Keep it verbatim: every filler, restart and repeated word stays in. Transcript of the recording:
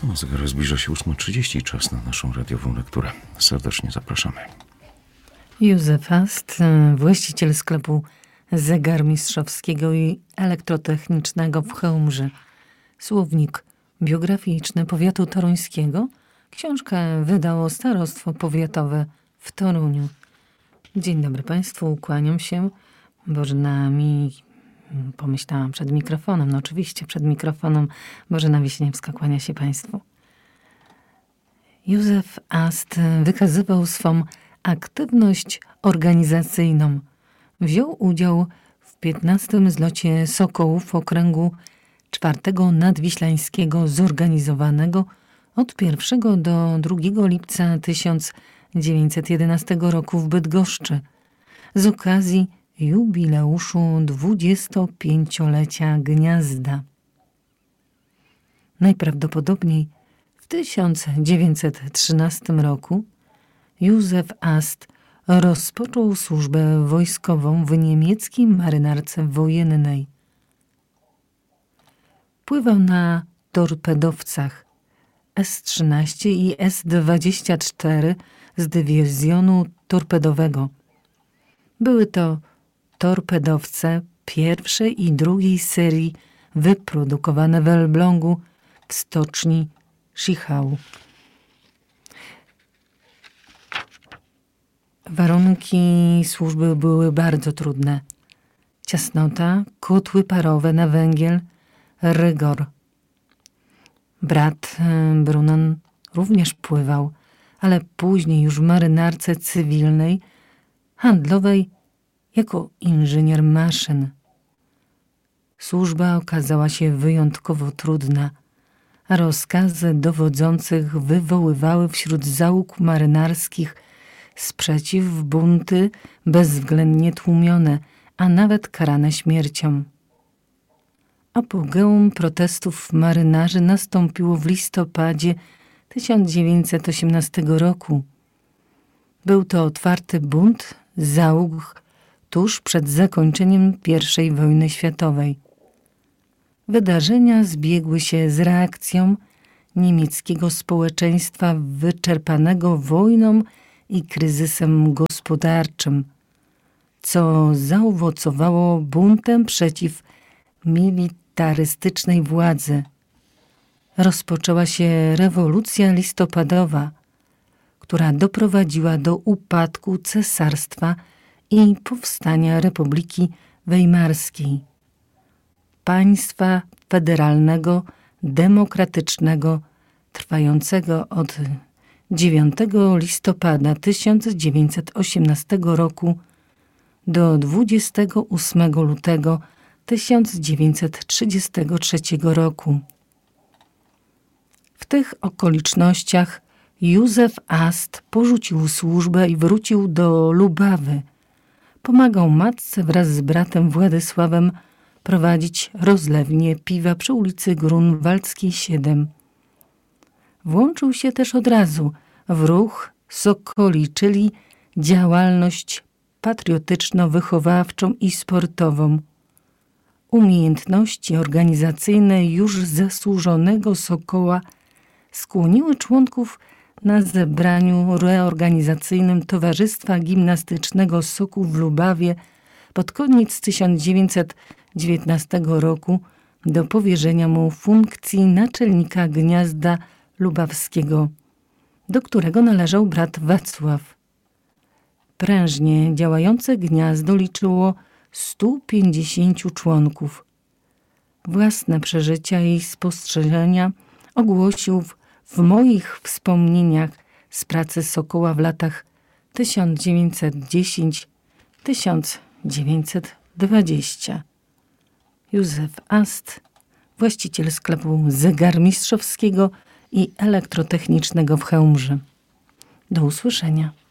No, zegar zbliża się ósma trzydzieści, czas na naszą radiową lekturę. Serdecznie zapraszamy. Józef Ast, właściciel sklepu zegarmistrzowskiego i elektrotechnicznego w Chełmży. Słownik biograficzny powiatu toruńskiego. Książkę wydało Starostwo Powiatowe w Toruniu. Dzień dobry Państwu, kłaniam się. Bożena mi... Pomyślałam przed mikrofonem, no oczywiście przed mikrofonem. Bożena Wiśniewska kłania się Państwu. Józef Ast wykazywał swą aktywność organizacyjną. Wziął udział w piętnastym zlocie Sokołów okręgu czwartego nadwiślańskiego zorganizowanego od pierwszego do drugiego lipca tysiąc dziewięćset jedenastego roku w Bydgoszczy z okazji jubileuszu dwudziestopięciolecia Gniazda. Najprawdopodobniej w tysiąc dziewięćset trzynastym roku Józef Ast rozpoczął służbę wojskową w niemieckiej marynarce wojennej. Pływał na torpedowcach S trzynaście i S dwadzieścia cztery z dywizjonu torpedowego. Były to torpedowce pierwszej i drugiej serii wyprodukowane w Elblągu w stoczni Schichau. Warunki służby były bardzo trudne. Ciasnota, kotły parowe na węgiel, rygor. Brat Brunon również pływał, ale później już w marynarce cywilnej, handlowej, jako inżynier maszyn. Służba okazała się wyjątkowo trudna, a rozkazy dowodzących wywoływały wśród załóg marynarskich sprzeciw, bunty bezwzględnie tłumione, a nawet karane śmiercią. Apogeum protestów marynarzy nastąpiło w listopadzie tysiąc dziewięćset osiemnastego roku. Był to otwarty bunt załóg tuż przed zakończeniem pierwszej wojny światowej. Wydarzenia zbiegły się z reakcją niemieckiego społeczeństwa wyczerpanego wojną i kryzysem gospodarczym, co zaowocowało buntem przeciw militarystycznej władzy. Rozpoczęła się rewolucja listopadowa, która doprowadziła do upadku cesarstwa i powstania Republiki Weimarskiej, państwa federalnego, demokratycznego, trwającego od dziewiątego listopada tysiąc dziewięćset osiemnastego roku do dwudziestego ósmego lutego tysiąc dziewięćset trzydziestego trzeciego roku. W tych okolicznościach Józef Ast porzucił służbę i wrócił do Lubawy. Pomagał matce wraz z bratem Władysławem prowadzić rozlewnię piwa przy ulicy Grunwaldzkiej siedem. Włączył się też od razu w ruch Sokoli, czyli działalność patriotyczno-wychowawczą i sportową. Umiejętności organizacyjne już zasłużonego Sokoła skłoniły członków na zebraniu reorganizacyjnym Towarzystwa Gimnastycznego Sokół w Lubawie pod koniec tysiąc dziewięćset dziewiętnastego roku do powierzenia mu funkcji naczelnika Gniazda Lubawskiego, do którego należał brat Wacław. Prężnie działające gniazdo liczyło stu pięćdziesięciu członków. Własne przeżycia i spostrzeżenia ogłosił w, w moich wspomnieniach z pracy Sokoła w latach tysiąc dziewięćset dziesiąty do tysiąc dziewięćset dwudziestego. Józef Ast, właściciel sklepu zegarmistrzowskiego i elektrotechnicznego w Chełmży. Do usłyszenia.